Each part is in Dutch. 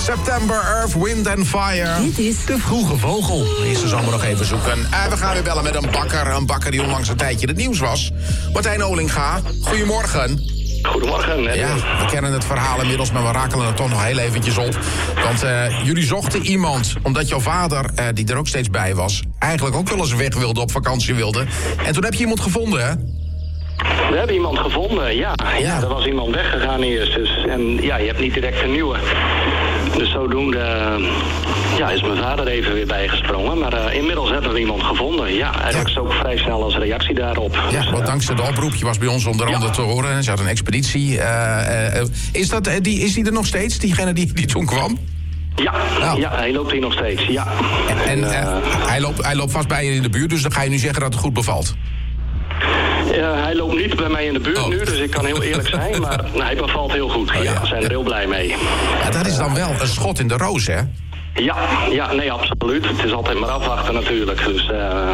September, Earth, Wind and Fire. Dit is De Vroege Vogel. Eerst zullen we nog even zoeken. We gaan weer bellen met een bakker. Een bakker die onlangs een tijdje in het nieuws was. Martijn Olinga, goedemorgen. Goedemorgen. Ja, we kennen het verhaal inmiddels, maar we rakelen er toch nog heel eventjes op. Want jullie zochten iemand, omdat jouw vader, die er ook steeds bij was, eigenlijk ook wel eens weg wilde, op vakantie wilde. En toen heb je iemand gevonden, hè? We hebben iemand gevonden, ja. Er was iemand weggegaan eerst. Dus, en ja, je hebt niet direct een nieuwe. Dus zodoende is mijn vader even weer bijgesprongen. Maar inmiddels hebben we iemand gevonden. Ja, hij was ook vrij snel als reactie daarop. Ja, dus, want dankzij de oproep, je was bij ons onder andere te horen. Ze had een expeditie. Is die er nog steeds, diegene die toen kwam? Ja, hij loopt hier nog steeds, ja. En hij loopt vast bij je in de buurt, dus dan ga je nu zeggen dat het goed bevalt? Hij loopt niet bij mij in de buurt nu, dus ik kan heel eerlijk zijn. Maar hij bevalt heel goed. We zijn er heel blij mee. Ja, dat is dan wel een schot in de roos, hè? Ja, nee, absoluut. Het is altijd maar afwachten natuurlijk. Dus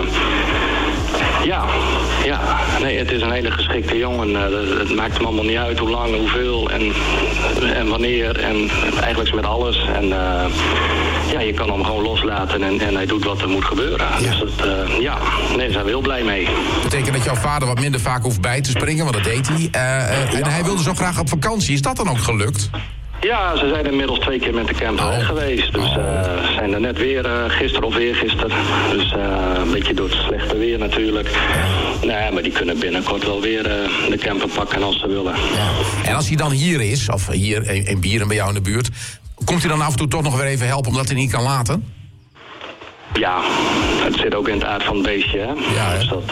nee, het is een hele geschikte jongen. Het maakt hem allemaal niet uit hoe lang, hoeveel en wanneer. En eigenlijk met alles. En je kan hem gewoon loslaten en hij doet wat er moet gebeuren. Ja. Dus daar zijn we heel blij mee. Dat betekent dat jouw vader wat minder vaak hoeft bij te springen, want dat deed hij. En hij wilde zo graag op vakantie. Is dat dan ook gelukt? Ja, ze zijn inmiddels 2 keer met de camper weg geweest. Dus zijn er net weer gisteren of eergisteren. Dus een beetje door het slechte weer natuurlijk. Nee, maar die kunnen binnenkort wel weer de camper pakken als ze willen. Ja. En als hij dan hier is, of hier in Bierum bij jou in de buurt, komt hij dan af en toe toch nog weer even helpen omdat hij niet kan laten? Ja, het zit ook in het aard van het beestje, hè? Ja, hè? Dus dat,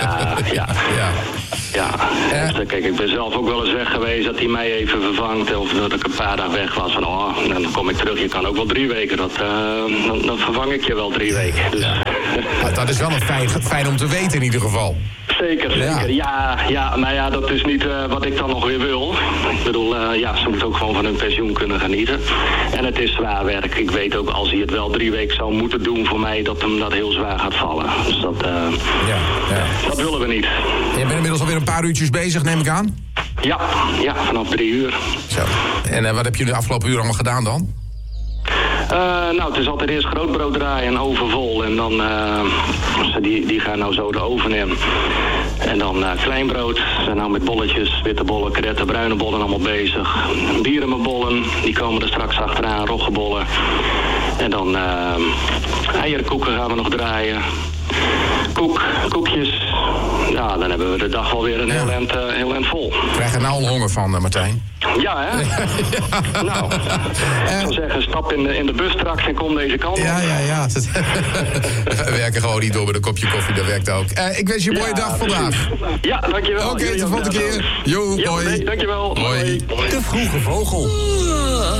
kijk, ik ben zelf ook wel eens weg geweest dat hij mij even vervangt. Of dat ik een paar dagen weg was. Van, dan kom ik terug. Je kan ook wel 3 weken. Dan vervang ik je wel 3 weken. Dus. Maar dat is wel een fijn om te weten in ieder geval. Zeker. Ja, dat is niet wat ik dan nog weer wil. Ik bedoel, ze moeten ook gewoon van hun pensioen kunnen genieten. En het is zwaar werk. Ik weet ook, als hij het wel 3 weken zou moeten doen voor mij, dat hem dat heel zwaar gaat vallen. Dus dat willen we niet. Je bent inmiddels alweer een paar uurtjes bezig, neem ik aan? Ja, vanaf 3 uur. Zo. En wat heb je de afgelopen uur allemaal gedaan dan? Het is altijd eerst grootbrood draaien en oven vol. En dan, die gaan nou zo de oven in. En dan kleinbrood. Ze zijn nou met bolletjes, witte bollen, kretten, bruine bollen allemaal bezig. Bierenbollen, die komen er straks achteraan, roggebollen. En dan eierkoeken gaan we nog draaien. Koekjes. Ja, dan hebben we de dag wel weer een heel eind vol. Krijg je nou al honger van, Martijn? Ja, hè? Nou, ik zou zeggen, stap in de bus straks en kom deze kant op. Ja. We werken gewoon niet door met een kopje koffie, dat werkt ook. Ik wens je een mooie dag vandaag. Ja, dankjewel. Oké, tot de volgende keer. Jo, hoi. Nee, dankjewel. Hoi. De Vroege Vogel.